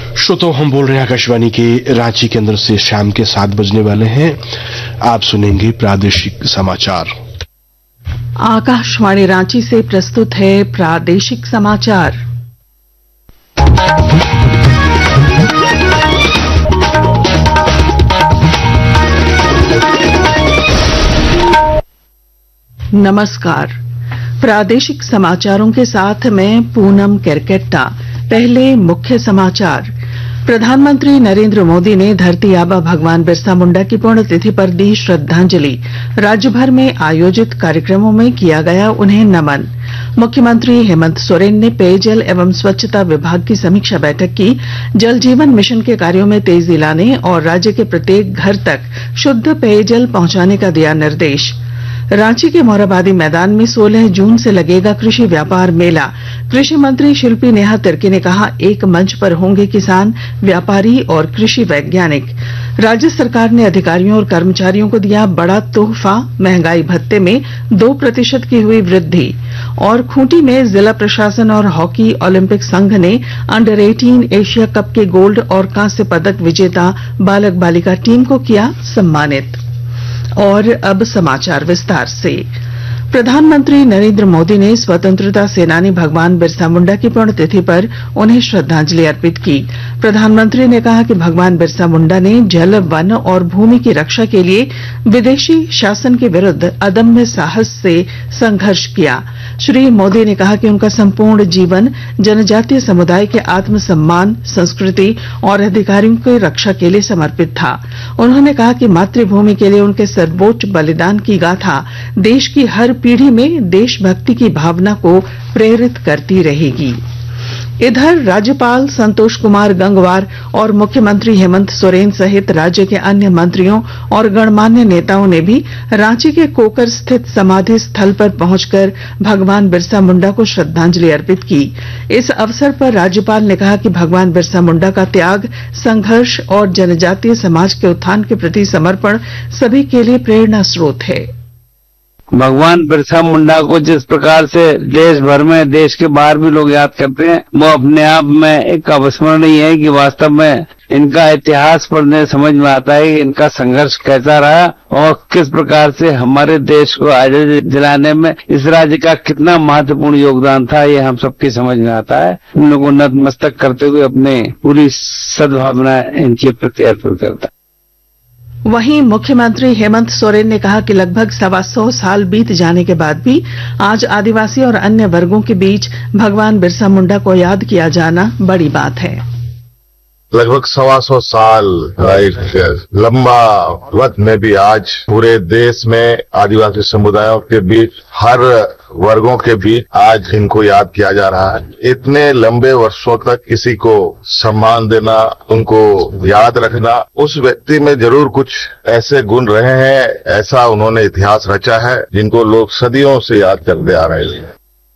श्रोताओं, हम बोल रहे हैं आकाशवाणी के रांची केंद्र से शाम के 7 बजने वाले हैं। आप सुनेंगे प्रादेशिक समाचार। आकाशवाणी रांची से प्रस्तुत है प्रादेशिक समाचार। नमस्कार। प्रादेशिक समाचारों के साथ मैं पूनम केरकेट्टा। पहले मुख्य समाचार। प्रधानमंत्री नरेंद्र मोदी ने धरती आबा भगवान बिरसा मुंडा की पुण्यतिथि पर दी श्रद्धांजलि। राज्य भर में आयोजित कार्यक्रमों में किया गया उन्हें नमन। मुख्यमंत्री हेमंत सोरेन ने पेयजल एवं स्वच्छता विभाग की समीक्षा बैठक की। जल जीवन मिशन के कार्यों में तेजी लाने और राज्य के प्रत्येक घर तक शुद्ध पेयजल पहुंचाने का दिया निर्देश। रांची के मोरहाबादी मैदान में 16 जून से लगेगा कृषि व्यापार मेला। कृषि मंत्री शिल्पी नेहा तिर्की ने कहा, एक मंच पर होंगे किसान, व्यापारी और कृषि वैज्ञानिक। राज्य सरकार ने अधिकारियों और कर्मचारियों को दिया बड़ा तोहफा, महंगाई भत्ते में 2% की हुई वृद्धि। और खूंटी में जिला प्रशासन और हॉकी ओलंपिक संघ ने अंडर 18 एशिया कप के गोल्ड और कांस्य पदक विजेता बालक बालिका टीम को किया सम्मानित। और अब समाचार विस्तार से। प्रधानमंत्री नरेंद्र मोदी ने स्वतंत्रता सेनानी भगवान बिरसा मुंडा की पुण्यतिथि पर उन्हें श्रद्धांजलि अर्पित की। प्रधानमंत्री ने कहा कि भगवान बिरसा मुंडा ने जल, वन और भूमि की रक्षा के लिए विदेशी शासन के विरुद्ध अदम्य साहस से संघर्ष किया। श्री मोदी ने कहा कि उनका संपूर्ण जीवन जनजातीय समुदाय के आत्मसम्मान, संस्कृति और अधिकारों की रक्षा के लिए समर्पित था। उन्होंने कहा कि मातृभूमि के लिए उनके सर्वोच्च बलिदान की गाथा देश की हर पीढ़ी में देशभक्ति की भावना को प्रेरित करती रहेगी। इधर राज्यपाल संतोष कुमार गंगवार और मुख्यमंत्री हेमंत सोरेन सहित राज्य के अन्य मंत्रियों और गणमान्य नेताओं ने भी रांची के कोकर स्थित समाधि स्थल पर पहुंचकर भगवान बिरसा मुंडा को श्रद्धांजलि अर्पित की। इस अवसर पर राज्यपाल ने कहा कि भगवान बिरसा मुंडा का त्याग, संघर्ष और जनजातीय समाज के उत्थान के प्रति समर्पण सभी के लिए प्रेरणा स्रोत है। भगवान बिरसा मुंडा को जिस प्रकार से देश भर में, देश के बाहर भी लोग याद करते हैं, वो अपने आप में एक अविस्मरणीय है कि वास्तव में इनका इतिहास पढ़ने समझ में आता है कि इनका संघर्ष कैसा रहा और किस प्रकार से हमारे देश को आजादी दिलाने में इस राज्य का कितना महत्वपूर्ण योगदान था, ये हम सबकी समझ में आता है। उन लोगों को नतमस्तक करते हुए अपने पूरी सद्भावना इनके प्रति अर्पित करता है। वहीं मुख्यमंत्री हेमंत सोरेन ने कहा कि लगभग 125 साल बीत जाने के बाद भी आज आदिवासी और अन्य वर्गों के बीच भगवान बिरसा मुंडा को याद किया जाना बड़ी बात है। लगभग 125 साल एक लंबा वक्त में भी आज पूरे देश में आदिवासी समुदायों के बीच, हर वर्गों के बीच आज इनको याद किया जा रहा है। इतने लंबे वर्षों तक किसी को सम्मान देना, उनको याद रखना, उस व्यक्ति में जरूर कुछ ऐसे गुण रहे हैं, ऐसा उन्होंने इतिहास रचा है जिनको लोग सदियों से याद करते आ रहे हैं।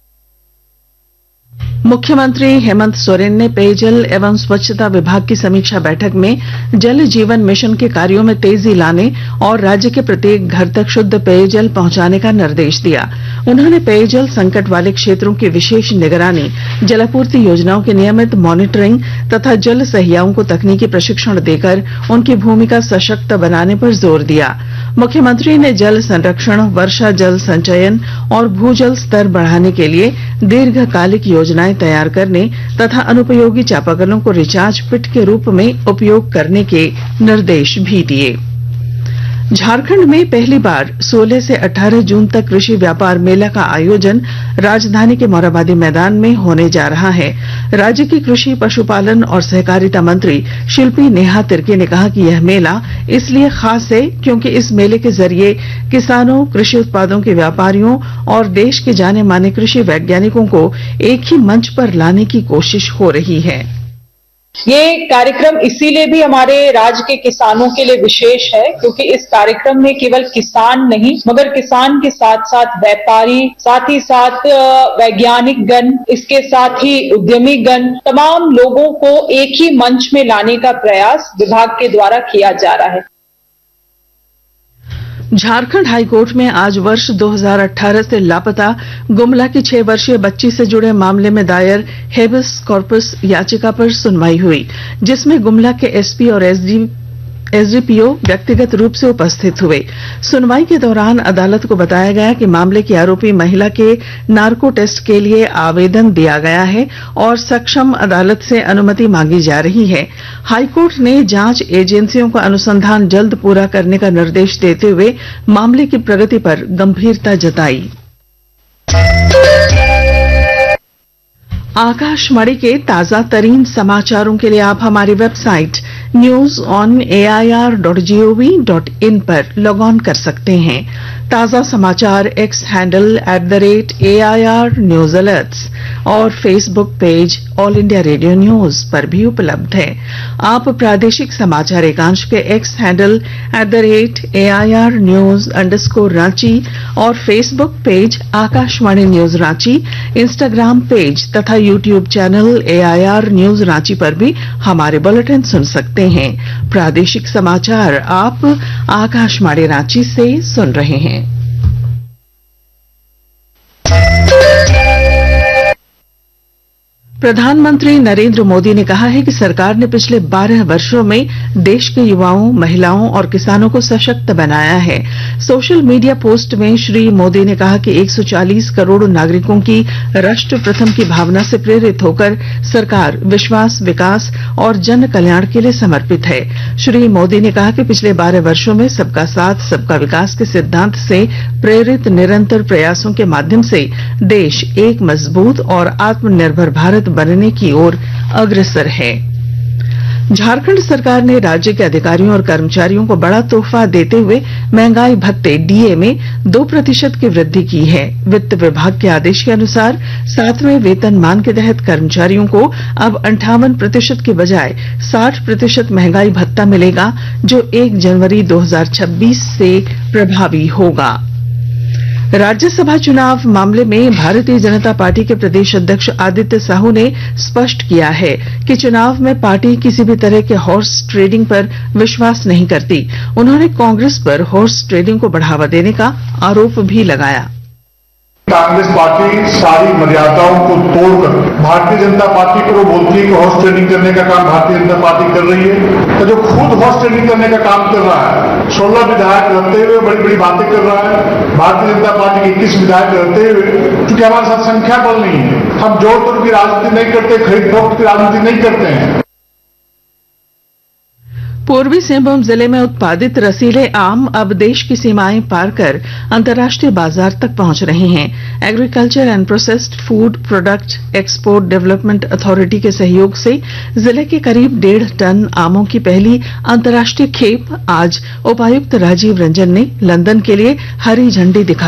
मुख्यमंत्री हेमंत सोरेन ने पेयजल एवं स्वच्छता विभाग की समीक्षा बैठक में जल जीवन मिशन के कार्यों में तेजी लाने और राज्य के प्रत्येक घर तक शुद्ध पेयजल पहुंचाने का निर्देश दिया। उन्होंने पेयजल संकट वाले क्षेत्रों की विशेष निगरानी, जलापूर्ति योजनाओं की नियमित मॉनिटरिंग तथा जल सहियाओं को तकनीकी प्रशिक्षण देकर उनकी भूमिका सशक्त बनाने पर जोर दिया। मुख्यमंत्री ने जल संरक्षण, वर्षा जल संचयन और भूजल स्तर बढ़ाने के लिए दीर्घकालिक योजनाएं तैयार करने तथा अनुपयोगी चापाकलों को रिचार्ज पिट के रूप में उपयोग करने के निर्देश भी दिए। झारखंड में पहली बार 16 से 18 जून तक कृषि व्यापार मेला का आयोजन राजधानी के मोरहाबादी मैदान में होने जा रहा है। राज्य की कृषि, पशुपालन और सहकारिता मंत्री शिल्पी नेहा तिर्की ने कहा कि यह मेला इसलिए खास है क्योंकि इस मेले के जरिए किसानों, कृषि उत्पादों के व्यापारियों और देश के जाने माने कृषि वैज्ञानिकों को एक ही मंच पर लाने की कोशिश हो रही है। ये कार्यक्रम इसीलिए भी हमारे राज्य के किसानों के लिए विशेष है क्योंकि इस कार्यक्रम में केवल किसान नहीं मगर किसान के साथ साथ व्यापारी, साथ ही साथ वैज्ञानिक गण, इसके साथ ही उद्यमी गण, तमाम लोगों को एक ही मंच में लाने का प्रयास विभाग के द्वारा किया जा रहा है। झारखंड हाईकोर्ट में आज वर्ष 2018 से लापता गुमला की 6 वर्षीय बच्ची से जुड़े मामले में दायर हेबियस कॉर्पस याचिका पर सुनवाई हुई, जिसमें गुमला के एसपी और एसडीपीओ व्यक्तिगत रूप से उपस्थित हुए। सुनवाई के दौरान अदालत को बताया गया कि मामले की आरोपी महिला के नार्को टेस्ट के लिए आवेदन दिया गया है और सक्षम अदालत से अनुमति मांगी जा रही है। हाईकोर्ट ने जांच एजेंसियों को अनुसंधान जल्द पूरा करने का निर्देश देते हुए मामले की प्रगति पर गंभीरता जताई। आकाशवाणी के ताजा तरीन समाचारों के लिए आप हमारी वेबसाइट news.on.air.gov.in पर लॉग ऑन कर सकते हैं। ताजा समाचार x handle @AIR news alerts और Facebook page all India radio news पर भी उपलब्ध है। आप प्रादेशिक समाचार एकांश के एक्स हैंडल @AIR न्यूज _ और Facebook page Akashvani news Ranchi, Instagram page तथा YouTube channel AIR news Ranchi पर भी हमारे बुलेटिन सुन सकते हैं। प्रादेशिक समाचार आप आकाशवाणी रांची से सुन रहे हैं। प्रधानमंत्री नरेंद्र मोदी ने कहा है कि सरकार ने पिछले 12 वर्षों में देश के युवाओं, महिलाओं और किसानों को सशक्त बनाया है। सोशल मीडिया पोस्ट में श्री मोदी ने कहा कि 140 करोड़ नागरिकों की राष्ट्र प्रथम की भावना से प्रेरित होकर सरकार विश्वास, विकास और जन कल्याण के लिए समर्पित है। श्री मोदी ने कहा कि पिछले 12 वर्षों में सबका साथ, सबका विकास के सिद्धांत से प्रेरित निरंतर प्रयासों के माध्यम से देश एक मजबूत और आत्मनिर्भर भारत बनने की ओर अग्रसर है। झारखंड सरकार ने राज्य के अधिकारियों और कर्मचारियों को बड़ा तोहफा देते हुए महंगाई भत्ते डीए में 2% की वृद्धि की है। वित्त विभाग के आदेश के अनुसार 7वें वेतनमान के तहत कर्मचारियों को अब 58% की बजाय 60% महंगाई भत्ता मिलेगा, जो 1 जनवरी 2026 से प्रभावी होगा। राज्यसभा चुनाव मामले में भारतीय जनता पार्टी के प्रदेश अध्यक्ष आदित्य साहू ने स्पष्ट किया है कि चुनाव में पार्टी किसी भी तरह के हॉर्स ट्रेडिंग पर विश्वास नहीं करती। उन्होंने कांग्रेस पर हॉर्स ट्रेडिंग को बढ़ावा देने का आरोप भी लगाया। कांग्रेस पार्टी सारी मर्यादाओं को तोड़कर भारतीय जनता पार्टी को वो बोलती है कि हॉर्स ट्रेडिंग करने का काम भारतीय जनता पार्टी कर रही है, तो जो खुद हॉर्स ट्रेडिंग करने का काम कर रहा है, 16 विधायक रहते हुए बड़ी बड़ी बातें कर रहा है। भारतीय जनता पार्टी के 21 विधायक रहते हुए, क्योंकि हमारे साथ संख्या बल नहीं है, हम जोड़ तोड़ की राजनीति नहीं करते, खरीद फरोख्त की राजनीति नहीं करते हैं। पूर्वी सिंहभूम जिले में उत्पादित रसीले आम अब देश की सीमाएं पार कर अंतर्राष्ट्रीय बाजार तक पहुंच रहे हैं। Agriculture and processed food product export development authority के सहयोग से जिले के करीब 1.5 टन आमों की पहली अंतर्राष्ट्रीय खेप आज उपायुक्त राजीव रंजन ने लंदन के लिए हरी झंडी दिखा